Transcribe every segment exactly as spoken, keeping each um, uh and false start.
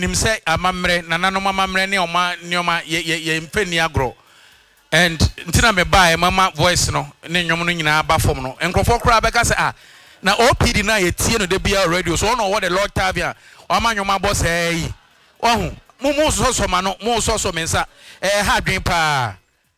nimse amamre nananom amamre ne oma nioma ye ye mpani agro and ntina me buy mama voice no ne nwom no nyina ba fom no enkrofo kra be ka se ah na O P D na ye tie no de bia radio so no what the Lord Tavia o ma nwom abo sei ohu mu mu so so ma no mu so so mensa eh ha dwen pa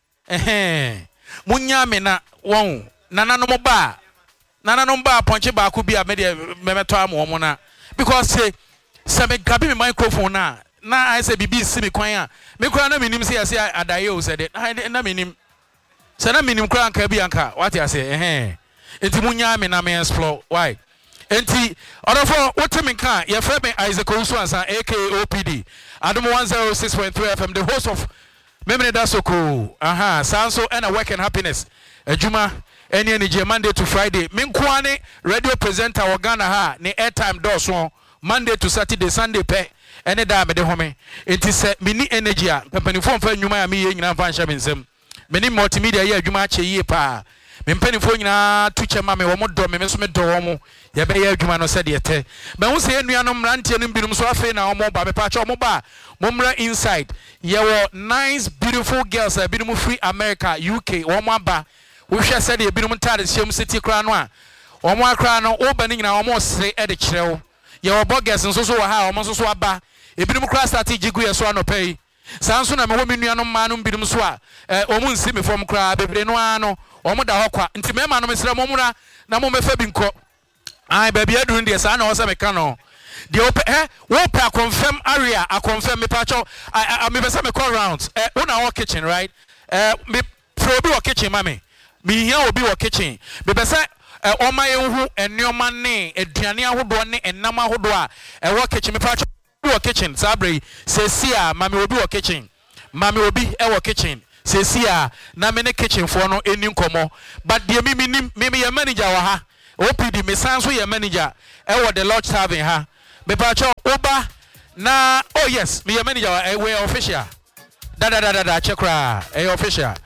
eh munya me na won nananom ba nananom ba ponche ba ku bia me de me meto am wo mo na because say se me gabi me microphone na na I say bibi si me kwan a me kura na minim say say adaye o said na minim se na minim kura anka bi anka what you say eh enti munya me na me explore why enti odofo what me kan ye frɛ me Isaac Owusu ansa aka O P D Adom one oh six point three F M the host of Memene Dasoko aha sanso and a work and happiness adwuma any energy Monday to Friday me nkoane radio presenter wa Ghana ha ne airtime dɔso Monday to Saturday Sunday pe ene da me de home enti se mini energy a pempanifo mfa nnwuma ya me ye nyina mfa nhya me nsem mini multimedia ye adwuma ache yie pa me mpanifo nyina tu chema me wo mo do me me so me do wo mo ye be ye adwuma no se de ete me hu se enuanom rantie no binum so afi na wo mo ba me pa cha wo mo ba mo mra inside ye wo nice beautiful girls a binum free America U K wo mo aba wo hwe se de binum tare siam city kra no a wo mo akra no wo ba ni nyina wo mo sere e de kirewo ye wo boggers nso so wo ha wo mo so so aba ebinum kra strategy gu ye so anopei sanso na me wo menuanom ma no binum so a eh o mu nsi me fom kra bebre no ano o mu da hokwa nti me ma no mesere mo mura na mo mefa bi nko ai ba bia dun de sa na wo se me ka no de o eh wo pa confirm area a confirm me pa cho I me pesa me call rounds eh una wo kitchen right eh me pro bi wo kitchen ma me me hia obi wo kitchen me pesa eh o ma ye hu enoma ne aduane ahodo ne enam ahodo a eh wo kitchen me pa cho wo kitchen sabre sesia ma me obi wo kitchen ma me obi e wo kitchen sesia na me ne kitchen fo no eni nkomo but de me me me ye manager wa ha O P D me sanso ye manager e wo the Lord serving ha me pa cho oba na oh yes me ye manager e we official da da da da da chekra e official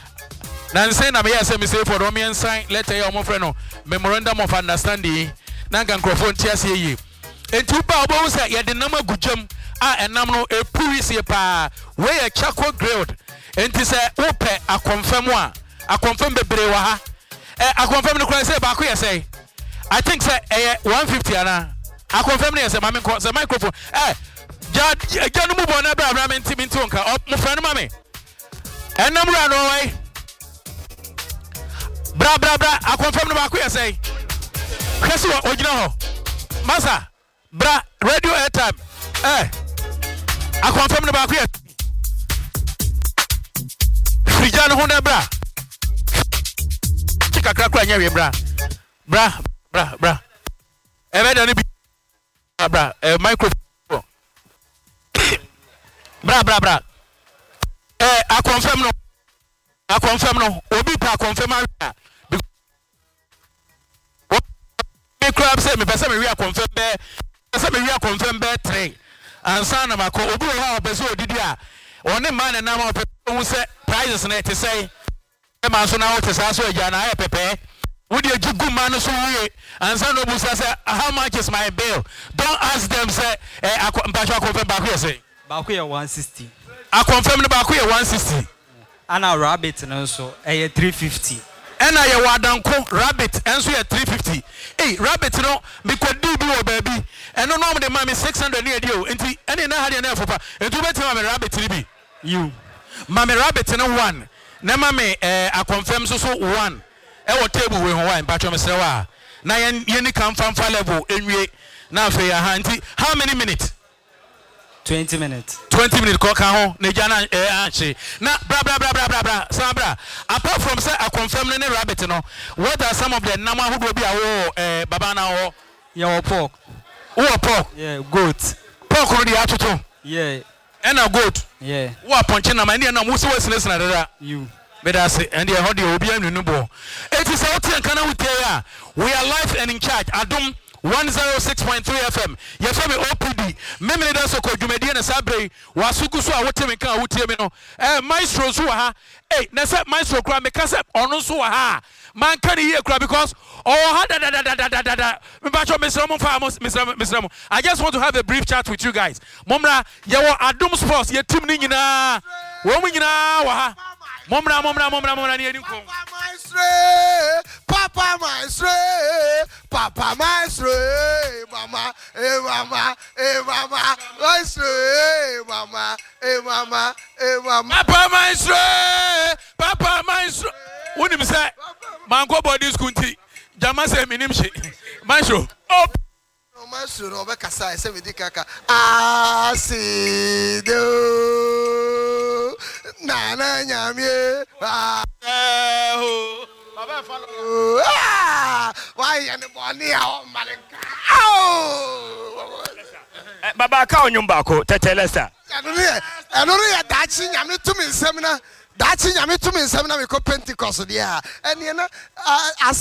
na nse na me ye say me say for do me sign letter ye omo frɛ no memorandum of understanding na nka microphone ti ase yi enti ba obo say ye de nam agudwam a enam no e purisi pa we ye charcoal grilled enti say wo pe a confirm a a confirm bebre wa ha eh a confirm no kra say ba ko ye say I think say eh one fifty ana a confirm no say ma me say microphone eh ja ja no mu bo na bra bra me ntimi nti onka mo fra no ma me enam ra no wai bra bra bra a confirm no ba ko ye say kwesi wa ogina ho masa bra radio airtime eh a confirm no ba ko ye Frijan ho na bra chika kra kra nya we bra bra bra bra e be dani bi bra eh microphone bra bra bra eh a confirm no a confirm no obi pa confirm area me crab say me pese me we confirm be pese me we confirm be three ansa na mako obi ho ha pese odidi a one man na ma pese hu say prices na te say e man so na wo te sa so agya na e pepe wo de ajugu man so we ansa no bu say how much is my bill don't ask them say eh mpacho confirm ba ko say ba ko one sixty a confirm no ba ko one sixty ana rabbit no so eh three fifty ena ye wadanko rabbit enso ye three fifty eh rabbit no me kwadi bi wo baabi eno no me ma me six hundred ne adi o enti ene na ha de na fofa enti beti ma me rabbit ni bi you ma me rabbit no one na ma me eh a confirm so so one e wo table we ho one patcho me sere wa na ye ye ni kan fanfa level enwie na afa ya ha enti how many minutes twenty minutes twenty minutes ko ka ho na gya na eh anche na bra bra bra bra bra bra sa bra apart from say I confirm ne rabbit no what are some of the nama hodo bi a wo eh baba na wo yeah pork wo pork yeah goat pork no dey atoto yeah and a goat yeah wo ponche na ma ne na mo se wasine na dada you better say and the hodi obi anu no bo it is out here kana we are live and in charge Adom one oh six point three F M. Yes, I'm O P D. Mimi da so ko dwumadi na sabre wasugu so a wote me kan wotie me no. Eh maestro so ha. Eh na say maestro kra me ka say ono so ha. Man can hear kra because oh ha da da da da da da da. Me ba cho Mister Mo fa Mister Mister Mo. I just want to have a brief chat with you guys. Momra ye wo Adom Sports ye team ni nyina. Wo mu nyina wa ha. Momra momra momra momra ni eni ko. Papa Maestro, Papa Maestro, Mama, eh Mama, eh Mama, Maestro, eh Mama, eh Mama, eh Mama. Papa Maestro, Papa Maestro. When him say, Mango body skunti, Jama say minim she. Maestro, oh. No Maestro, no be kasa, say we di kaka. Asido, na na nyamie. Ah. Ah, why anybody out, Malika? Oh, Baba, count nyumba ko tetelesa. I don't know. I don't know. That's in Yami to me seminar. That's in Yami to me seminar. We call Pentecost. Yeah, and you know, as